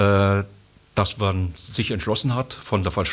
dass man sich entschlossen hat, von der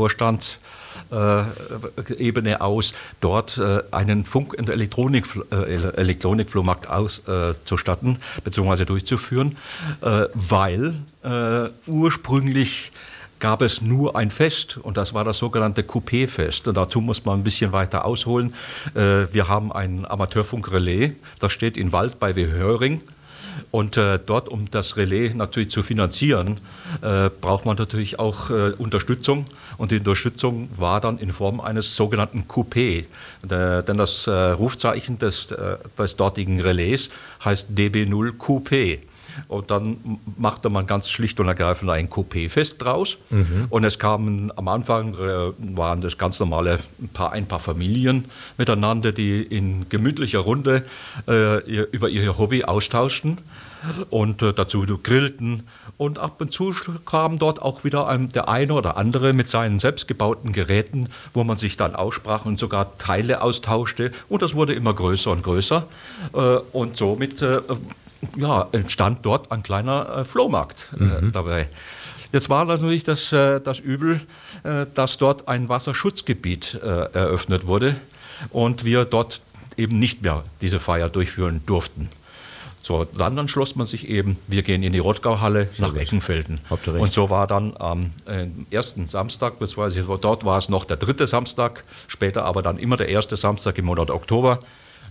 Vorstandsebene aus, dort einen Funk- und Elektronikflohmarkt auszustatten bzw. durchzuführen, weil ursprünglich gab es nur ein Fest und das war das sogenannte Coupé-Fest. Und dazu muss man ein bisschen weiter ausholen. Wir haben ein Amateurfunk-Relais, das steht in Wald bei Höring. Und dort, um das Relais natürlich zu finanzieren, braucht man natürlich auch Unterstützung. Und die Unterstützung war dann in Form eines sogenannten Coupé. Denn das Rufzeichen des dortigen Relais heißt DB0 Coupé. Und dann machte man ganz schlicht und ergreifend ein Coupé-Fest draus. Und es kamen am Anfang, waren das ganz normale ein paar Familien miteinander, die in gemütlicher Runde über ihr Hobby austauschten und dazu grillten. Und ab und zu kam dort auch wieder der eine oder andere mit seinen selbstgebauten Geräten, wo man sich dann aussprach und sogar Teile austauschte. Und das wurde immer größer und größer. Und somit entstand dort ein kleiner Flohmarkt dabei. Jetzt war natürlich das Übel, dass dort ein Wasserschutzgebiet eröffnet wurde und wir dort eben nicht mehr diese Feier durchführen durften. So, dann schloss man sich eben, wir gehen in die Rottgau-Halle nach Eckenfelden. Und so war dann am ersten Samstag, beziehungsweise dort war es noch der 3. Samstag, später aber dann immer der 1. Samstag im Monat Oktober.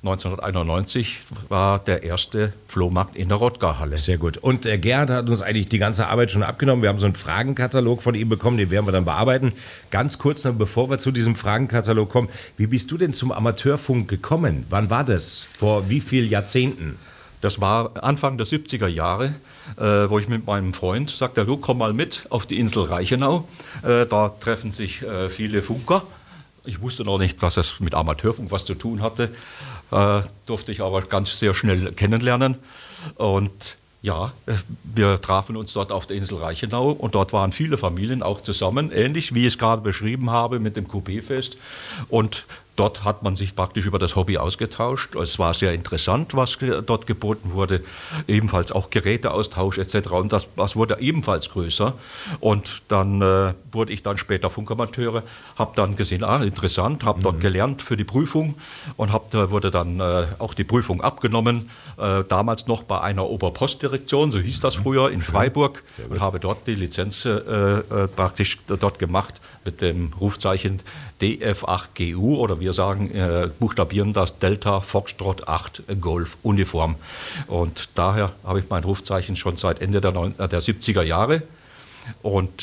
1991 war der erste Flohmarkt in der Rottgau-Halle. Sehr gut. Und Gerhard hat uns eigentlich die ganze Arbeit schon abgenommen. Wir haben so einen Fragenkatalog von ihm bekommen, den werden wir dann bearbeiten. Ganz kurz noch, bevor wir zu diesem Fragenkatalog kommen, wie bist du denn zum Amateurfunk gekommen? Wann war das? Vor wie vielen Jahrzehnten? Das war Anfang der 70er Jahre, wo ich mit meinem Freund sagte, du komm mal mit auf die Insel Reichenau. Da treffen sich viele Funker. Ich wusste noch nicht, dass es mit Amateurfunk was zu tun hatte, durfte ich aber ganz sehr schnell kennenlernen. Und ja, wir trafen uns dort auf der Insel Reichenau und dort waren viele Familien auch zusammen, ähnlich wie ich es gerade beschrieben habe mit dem Coupé-Fest. Und dort hat man sich praktisch über das Hobby ausgetauscht. Es war sehr interessant, was dort geboten wurde. Ebenfalls auch Geräteaustausch etc. Und das wurde ebenfalls größer. Und dann wurde ich dann später Funkamateur, habe dann gesehen, interessant, habe dort gelernt für die Prüfung und wurde dann auch die Prüfung abgenommen. Damals noch bei einer Oberpostdirektion, so hieß das früher, in Freiburg. Und habe dort die Lizenz praktisch dort gemacht mit dem Rufzeichen DF8GU oder wir sagen, buchstabieren das Delta Foxtrot 8 Golf Uniform. Und daher habe ich mein Rufzeichen schon seit Ende der 70er Jahre. Und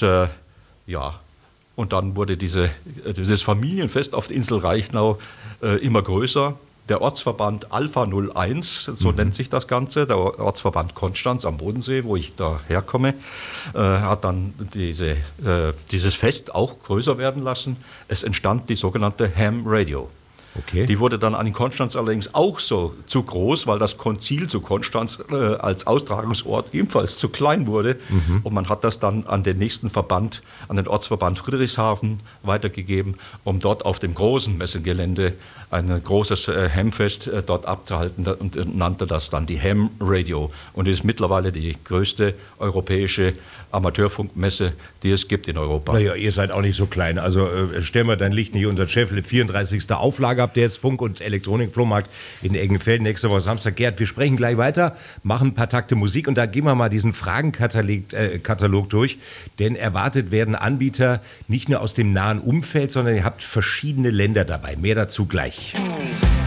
und dann wurde dieses Familienfest auf der Insel Reichenau immer größer. Der Ortsverband Alpha 01, so nennt sich das Ganze, der Ortsverband Konstanz am Bodensee, wo ich da herkomme, hat dann dieses Fest auch größer werden lassen. Es entstand die sogenannte Ham Radio. Okay. Die wurde dann an Konstanz allerdings auch so zu groß, weil das Konzil zu Konstanz als Austragungsort ebenfalls zu klein wurde. Und man hat das dann an den nächsten Verband, an den Ortsverband Friedrichshafen weitergegeben, um dort auf dem großen Messegelände ein großes Hamfest dort abzuhalten und nannte das dann die Ham Radio. Und ist mittlerweile die größte europäische Amateurfunkmesse, die es gibt in Europa. Naja, ihr seid auch nicht so klein. Also stellen wir dein Licht nicht unter den Scheffel. 34. Auflage habt ihr jetzt, Funk- und Elektronikflohmarkt in Eggenfelden nächste Woche Samstag. Gerd, wir sprechen gleich weiter, machen ein paar Takte Musik und da gehen wir mal diesen Fragenkatalog durch. Denn erwartet werden Anbieter nicht nur aus dem nahen Umfeld, sondern ihr habt verschiedene Länder dabei. Mehr dazu gleich.